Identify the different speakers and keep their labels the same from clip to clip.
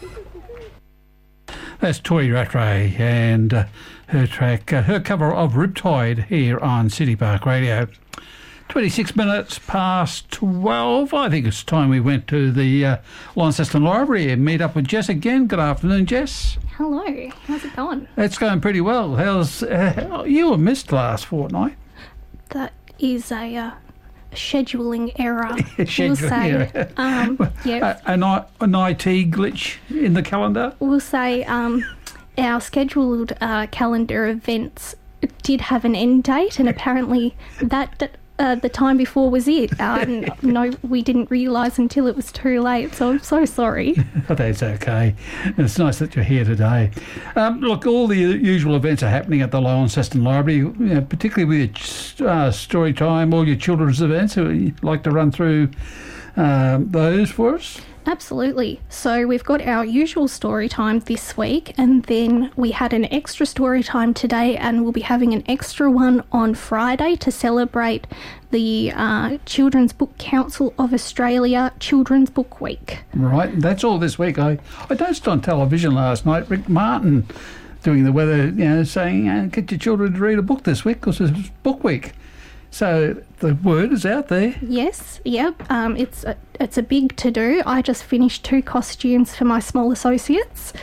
Speaker 1: That's Toy Rattray and her track, her cover of Riptide here on City Park Radio. 26 minutes past 12. I think it's time we went to the Launceston Library and meet up with Jess again. Good afternoon, Jess.
Speaker 2: Hello. How's it going?
Speaker 1: It's going pretty well. How's you were missed last fortnight?
Speaker 2: That is a scheduling error.
Speaker 1: Scheduling error.
Speaker 2: Yeah.
Speaker 1: An IT glitch in the calendar?
Speaker 2: We'll say our scheduled calendar events did have an end date, and apparently that the time before was it. No, we didn't realise until it was too late, so I'm so sorry.
Speaker 1: That's okay. It's nice that you're here today. Look, all the usual events are happening at the Launceston Library, particularly with your story time, all your children's events. Would you like to run through those for us?
Speaker 2: Absolutely. So we've got our usual story time this week, and then we had an extra story time today, and we'll be having an extra one on Friday to celebrate the Children's Book Council of Australia Children's Book Week.
Speaker 1: Right, that's all this week. I noticed on television last night Rick Martin doing the weather, saying get your children to read a book this week because it's Book Week. So the word is out there. Yes,
Speaker 2: yep. It's a big to-do. I just finished 2 costumes for my small associates.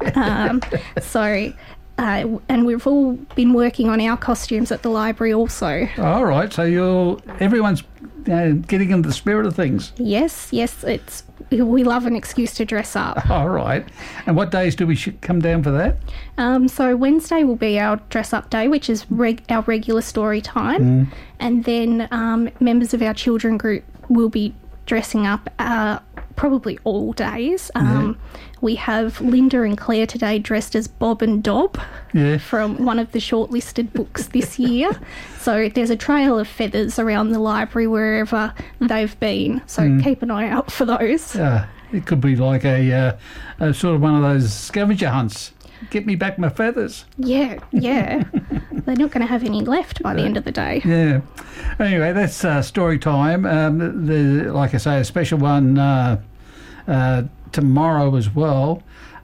Speaker 2: And we've all been working on our costumes at the library also.
Speaker 1: All right, so everyone's getting into the spirit of things.
Speaker 2: Yes, we love an excuse to dress up.
Speaker 1: All right. And what days do we come down for that?
Speaker 2: So Wednesday will be our dress-up day, which is our regular story time. And then members of our children group will be dressing up probably all days. We have Linda and Claire today dressed as Bob and Dob from one of the shortlisted books this year. So there's a trail of feathers around the library wherever they've been. So keep an eye out for those.
Speaker 1: It could be like a sort of one of those scavenger hunts. Get me back my feathers.
Speaker 2: Yeah. They're not going to have any left by the end of the day.
Speaker 1: Yeah. Anyway, that's story time. Like I say, a special one tomorrow as well.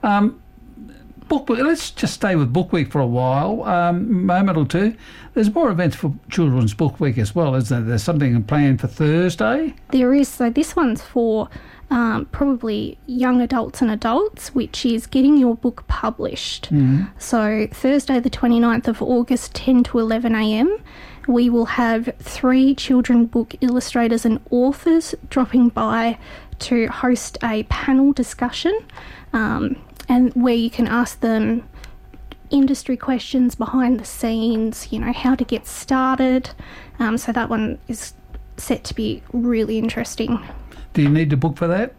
Speaker 1: Book Week. Let's just stay with Book Week for a while, moment or two. There's more events for Children's Book Week as well, isn't there? There's something planned for Thursday.
Speaker 2: There is. So this one's for probably young adults and adults, which is getting your book published. So Thursday the 29th of August, 10 to 11 a.m, we will have 3 children book illustrators and authors dropping by to host a panel discussion, and where you can ask them industry questions behind the scenes, how to get started. So that one is set to be really interesting.
Speaker 1: Do you need a book for that?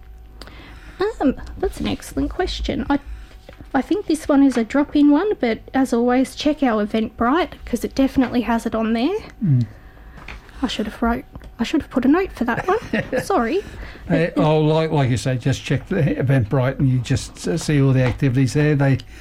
Speaker 2: That's an excellent question. I think this one is a drop-in one, but as always, check our Eventbrite because it definitely has it on there. I should have put a note for that one. Sorry.
Speaker 1: Like you say, just check the Eventbrite and you just see all the activities there.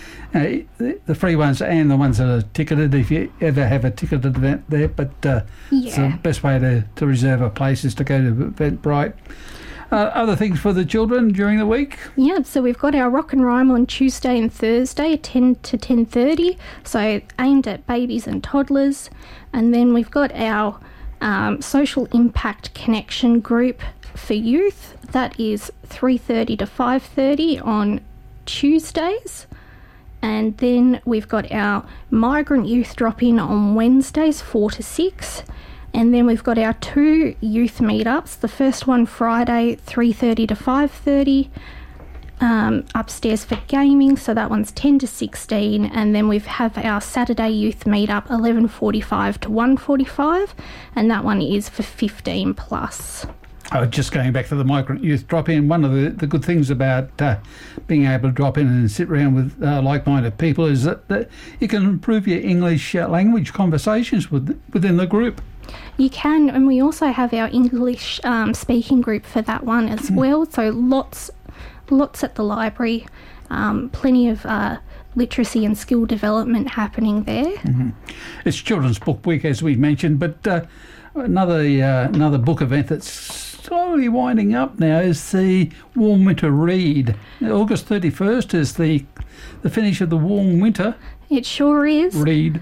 Speaker 1: The free ones and the ones that are ticketed, if you ever have a ticketed event there. But it's the best way to reserve a place is to go to Eventbrite. Other things for the children during the week?
Speaker 2: Yeah, so we've got our Rock and Rhyme on Tuesday and Thursday, 10 to 10:30, so aimed at babies and toddlers. And then we've got our Social Impact Connection group for youth. That is 3:30 to 5:30 on Tuesdays. And then we've got our Migrant Youth drop-in on Wednesdays, 4 to 6. And then we've got our 2 youth meetups. The first one Friday, 3:30 to 5:30, upstairs for gaming. So that one's 10 to 16. And then we have our Saturday youth meetup, 11:45 to 1:45. And that one is for 15 plus.
Speaker 1: Just going back to the Migrant Youth drop-in, one of the good things about being able to drop in and sit around with like-minded people is that you can improve your English language conversations within the group.
Speaker 2: You can, and we also have our English speaking group for that one as well. So lots at the library, plenty of literacy and skill development happening there.
Speaker 1: It's Children's Book Week, as we mentioned, but another book event that's nearly winding up now is the warm winter read. August 31st is the finish of the warm winter.
Speaker 2: It sure is.
Speaker 1: Read.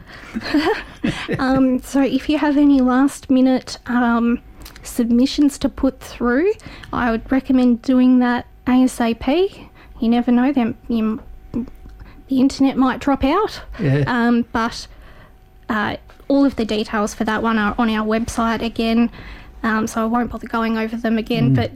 Speaker 2: So if you have any last minute submissions to put through, I would recommend doing that ASAP. You never know, the internet might drop out.
Speaker 1: Yeah.
Speaker 2: But all of the details for that one are on our website again, so I won't bother going over them again. But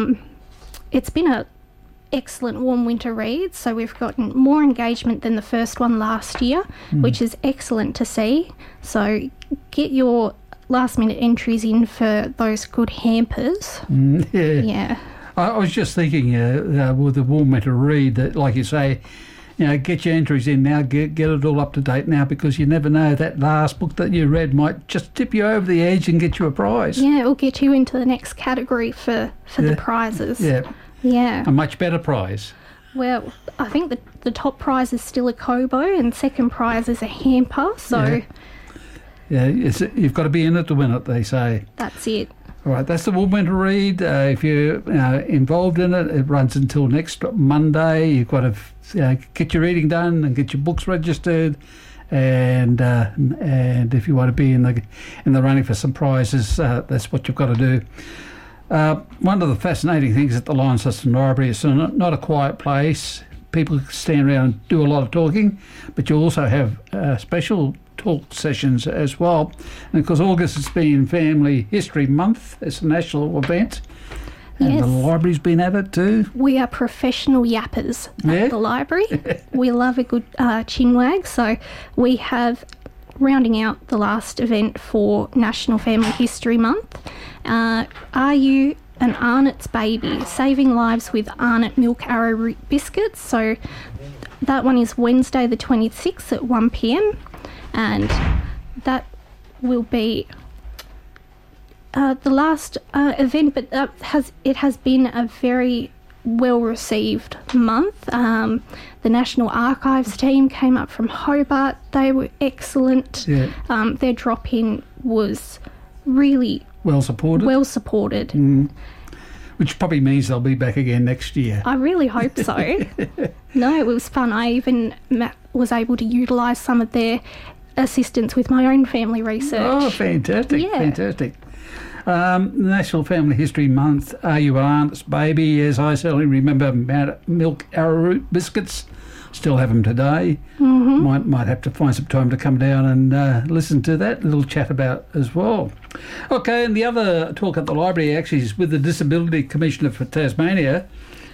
Speaker 2: it's been a excellent warm winter read, so we've gotten more engagement than the first one last year, which is excellent to see. So get your last minute entries in for those good hampers. Yeah.
Speaker 1: I was just thinking with the warm winter read that, like you say, get your entries in now, get it all up to date now, because you never know, that last book that you read might just tip you over the edge and get you a prize.
Speaker 2: Yeah, it'll get you into the next category for the prizes. Yeah.
Speaker 1: A much better prize.
Speaker 2: Well, I think the top prize is still a Kobo and second prize is a hamper, so...
Speaker 1: Yeah, you've got to be in it to win it, they say.
Speaker 2: That's it.
Speaker 1: All right, that's the warm winter read. If you're involved in it, it runs until next Monday. You've got to get your reading done and get your books registered, and if you want to be in the running for some prizes, that's what you've got to do. One of the fascinating things at the Launceston Library is not a quiet place. People stand around and do a lot of talking, but you also have special talk sessions as well. And of course, August has been Family History Month. It's a national event. And the library's been at it too.
Speaker 2: We are professional yappers at the library. We love a good chinwag. So we have, rounding out the last event for National Family History Month, Are You an Arnott's Baby? Saving Lives with Arnott Milk Arrowroot Biscuits. So that one is Wednesday the 26th at 1 p.m. and that will be the last event, but it has been a very well received month. The National Archives team came up from Hobart. They were excellent. Their drop-in was really
Speaker 1: well supported. Which probably means they'll be back again next year.
Speaker 2: I really hope so. No, it was fun. I even was able to utilise some of their assistance with my own family research.
Speaker 1: Oh, fantastic.
Speaker 2: Yeah.
Speaker 1: Fantastic. National Family History Month. Are You an Arnott's Baby? As I certainly remember, milk arrowroot biscuits. Still have them today. Might have to find some time to come down and listen to that little chat about as well. Okay, and the other talk at the library actually is with the Disability Commissioner for Tasmania.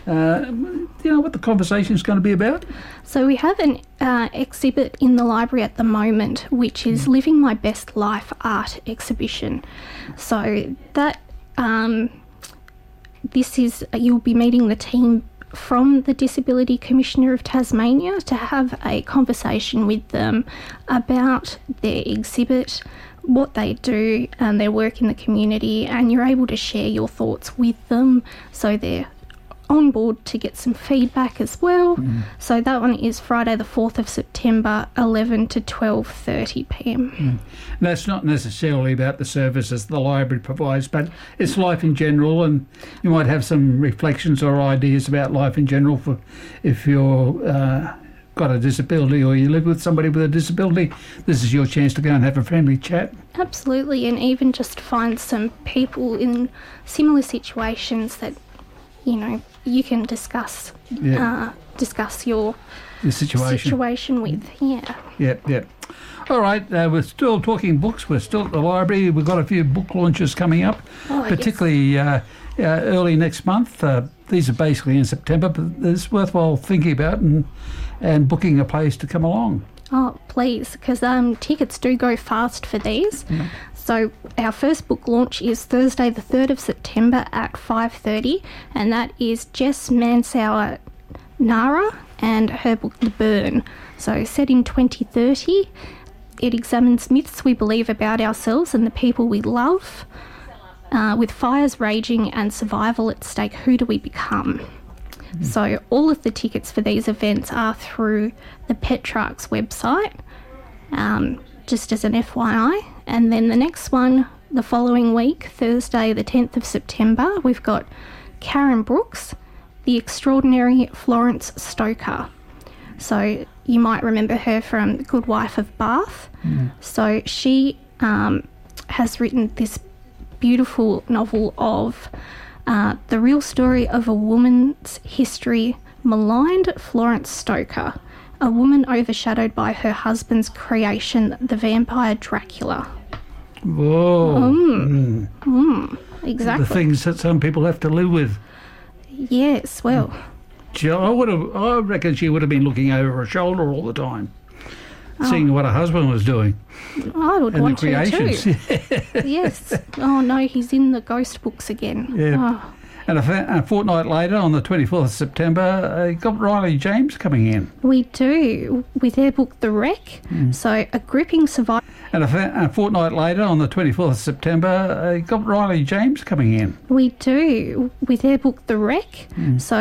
Speaker 1: You know what the conversation is going to be about?
Speaker 2: So we have an exhibit in the library at the moment, which is Living My Best Life art exhibition. So that you'll be meeting the team from the Disability Commissioner of Tasmania to have a conversation with them about their exhibit, what they do and their work in the community, and you're able to share your thoughts with them, so they're on board to get some feedback as well. So that one is Friday the 4th of September, 11 to 12:30 p.m.
Speaker 1: That's not necessarily about the services the library provides, but it's life in general, and you might have some reflections or ideas about life in general for if you're got a disability or you live with somebody with a disability. This is your chance to go and have a friendly chat.
Speaker 2: Absolutely, and even just find some people in similar situations that you can discuss your situation with.
Speaker 1: Yeah. All right, we're still talking books. We're still at the library. We've got a few book launches coming up, particularly early next month. These are basically in September, but it's worthwhile thinking about and booking a place to come along.
Speaker 2: Oh, please, because tickets do go fast for these. So our first book launch is Thursday the 3rd of September at 5:30, and that is Jess Mansauer Nara and her book The Burn. So set in 2030, it examines myths we believe about ourselves and the people we love. With fires raging and survival at stake, who do we become? So all of the tickets for these events are through the Petrarch's website, just as an FYI. And then the next one the following week, Thursday the 10th of September, we've got Karen Brooks, the extraordinary Florence Stoker. So you might remember her from Good Wife of Bath. So she has written this beautiful novel of the real story of a woman's history, maligned Florence Stoker, a woman overshadowed by her husband's creation, the vampire Dracula.
Speaker 1: Whoa.
Speaker 2: Exactly.
Speaker 1: The things that some people have to live with.
Speaker 2: Yes, well,
Speaker 1: I reckon she would have been looking over her shoulder all the time, seeing what her husband was doing.
Speaker 2: I would
Speaker 1: And
Speaker 2: want
Speaker 1: the
Speaker 2: to
Speaker 1: creations.
Speaker 2: too. Yes. Oh no, he's in the ghost books again.
Speaker 1: Yeah.
Speaker 2: Oh,
Speaker 1: And a fortnight later, on the 24th of September, got Riley James coming in.
Speaker 2: we do, with their book The Wreck. So a gripping survival.
Speaker 1: And a fortnight later, on the 24th of September, got Riley James coming in.
Speaker 2: We do, with their book The Wreck. So